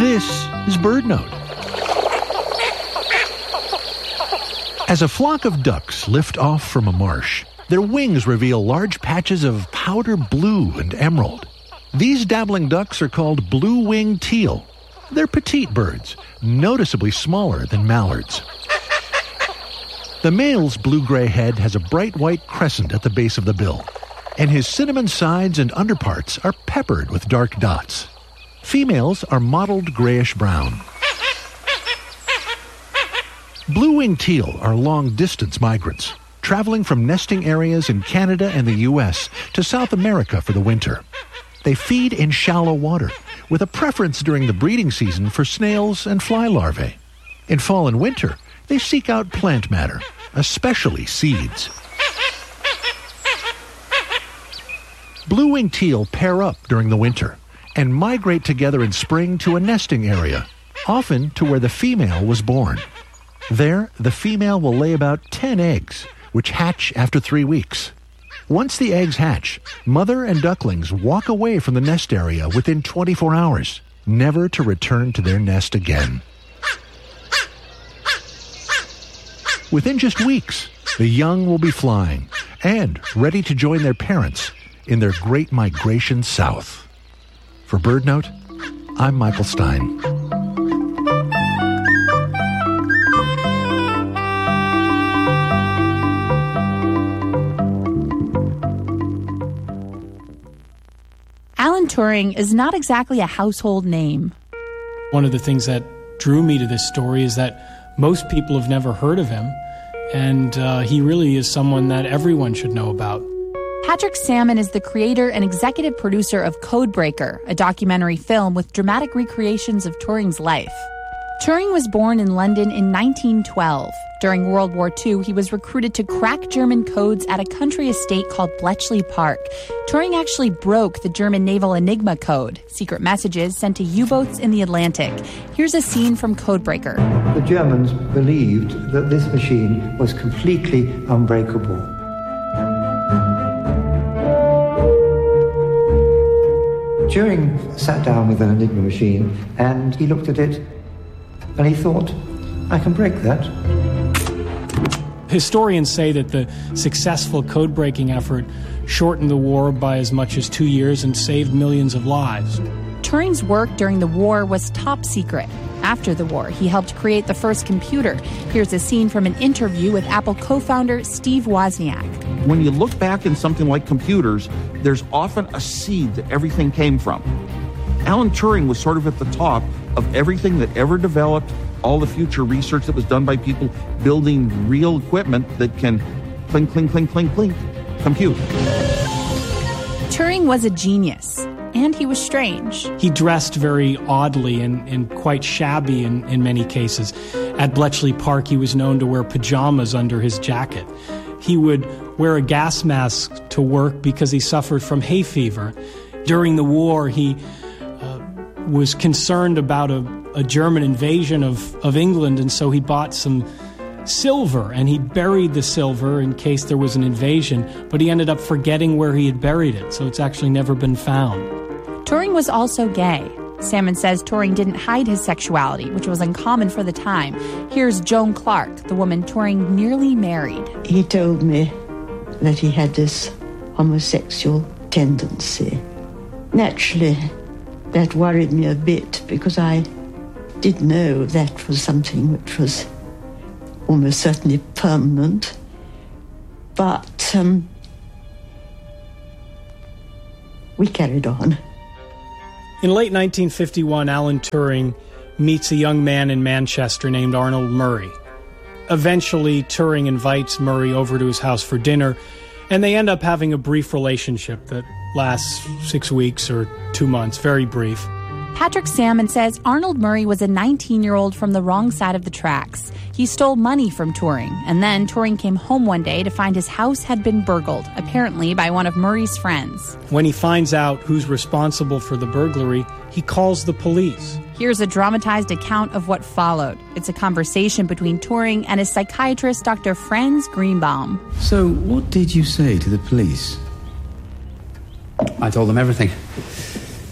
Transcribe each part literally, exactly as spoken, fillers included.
This is BirdNote. As a flock of ducks lift off from a marsh, their wings reveal large patches of powder blue and emerald. These dabbling ducks are called blue-winged teal. They're petite birds, noticeably smaller than mallards. The male's blue-gray head has a bright white crescent at the base of the bill, and his cinnamon sides and underparts are peppered with dark dots. Females are mottled grayish-brown. Blue-winged teal are long-distance migrants, traveling from nesting areas in Canada and the U S to South America for the winter. They feed in shallow water, with a preference during the breeding season for snails and fly larvae. In fall and winter, they seek out plant matter, especially seeds. Blue-winged teal pair up during the winter and migrate together in spring to a nesting area, often to where the female was born. There, the female will lay about ten eggs, which hatch after three weeks. Once the eggs hatch, mother and ducklings walk away from the nest area within twenty-four hours, never to return to their nest again. Within just weeks, the young will be flying and ready to join their parents in their great migration south. For BirdNote, I'm Michael Stein. Alan Turing is not exactly a household name. One of the things that drew me to this story is that most people have never heard of him, and uh, he really is someone that everyone should know about. Patrick Salmon is the creator and executive producer of Codebreaker, a documentary film with dramatic recreations of Turing's life. Turing was born in London in nineteen twelve. During World War Two, he was recruited to crack German codes at a country estate called Bletchley Park. Turing actually broke the German naval Enigma code, secret messages sent to U-boats in the Atlantic. Here's a scene from Codebreaker. The Germans believed that this machine was completely unbreakable. Turing sat down with an Enigma machine and he looked at it and he thought, I can break that. Historians say that the successful code-breaking effort shortened the war by as much as two years and saved millions of lives. Turing's work during the war was top secret. After the war, he helped create the first computer. Here's a scene from an interview with Apple co-founder Steve Wozniak. When you look back in something like computers, there's often a seed that everything came from. Alan Turing was sort of at the top of everything that ever developed, all the future research that was done by people building real equipment that can clink, clink, clink, clink, clink, compute. Turing was a genius, and he was strange. He dressed very oddly and, and quite shabby in, in many cases. At Bletchley Park, he was known to wear pajamas under his jacket. He would wear a gas mask to work because he suffered from hay fever. During the war, he uh, was concerned about a, a German invasion of, of England, and so he bought some silver, and he buried the silver in case there was an invasion, but he ended up forgetting where he had buried it, so it's actually never been found. Turing was also gay. Salmon says Turing didn't hide his sexuality, which was uncommon for the time. Here's Joan Clark, the woman Turing nearly married. He told me that he had this homosexual tendency. Naturally, that worried me a bit because I did know that was something which was almost certainly permanent. But um, we carried on. In late nineteen fifty-one, Alan Turing meets a young man in Manchester named Arnold Murray. Eventually, Turing invites Murray over to his house for dinner, and they end up having a brief relationship that lasts six weeks or two months, very brief. Patrick Salmon says Arnold Murray was a nineteen-year-old from the wrong side of the tracks. He stole money from Turing, and then Turing came home one day to find his house had been burgled, apparently by one of Murray's friends. When he finds out who's responsible for the burglary, he calls the police. Here's a dramatized account of what followed. It's a conversation between Turing and his psychiatrist, Doctor Franz Greenbaum. So, what did you say to the police? I told them everything.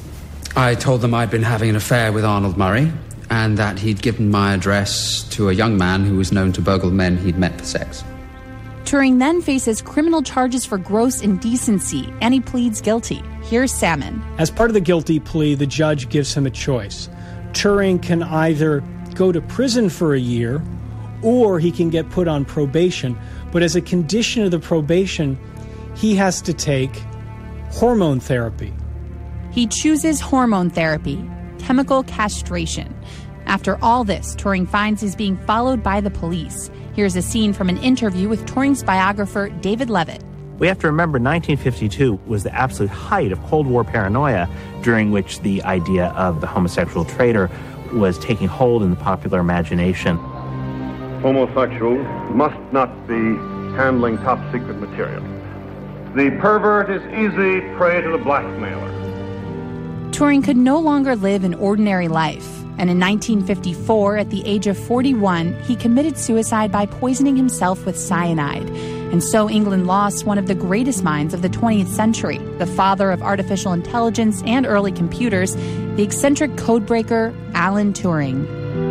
I told them I'd been having an affair with Arnold Murray and that he'd given my address to a young man who was known to burgle men he'd met for sex. Turing then faces criminal charges for gross indecency, and he pleads guilty. Here's Salmon. As part of the guilty plea, the judge gives him a choice. Turing can either go to prison for a year, or he can get put on probation. But as a condition of the probation, he has to take hormone therapy. He chooses hormone therapy, chemical castration. After all this, Turing finds he's being followed by the police. Here's a scene from an interview with Turing's biographer, David Levitt. We have to remember nineteen fifty-two was the absolute height of Cold War paranoia, during which the idea of the homosexual traitor was taking hold in the popular imagination. Homosexuals must not be handling top-secret material. The pervert is easy prey to the blackmailer. Turing could no longer live an ordinary life. And in nineteen fifty-four, at the age of forty-one, he committed suicide by poisoning himself with cyanide. And so England lost one of the greatest minds of the twentieth century, the father of artificial intelligence and early computers, the eccentric codebreaker Alan Turing.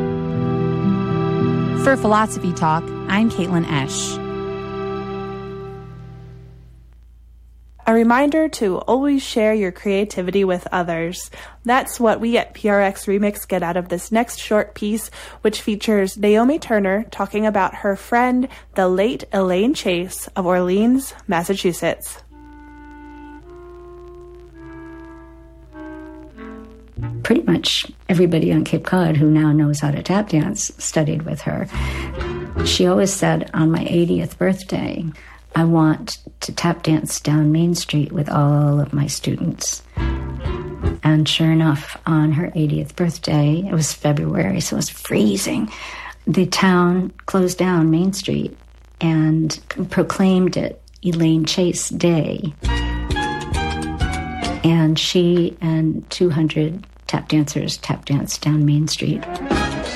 For Philosophy Talk, I'm Caitlin Esch. A reminder to always share your creativity with others. That's what we at P R X Remix get out of this next short piece, which features Naomi Turner talking about her friend, the late Elaine Chase of Orleans, Massachusetts. Pretty much everybody on Cape Cod who now knows how to tap dance studied with her. She always said, on my eightieth birthday, I want to tap dance down Main Street with all of my students. And sure enough, on her eightieth birthday, it was February, so it was freezing, the town closed down Main Street and proclaimed it Elaine Chase Day. And she and two hundred tap dancers tap danced down Main Street.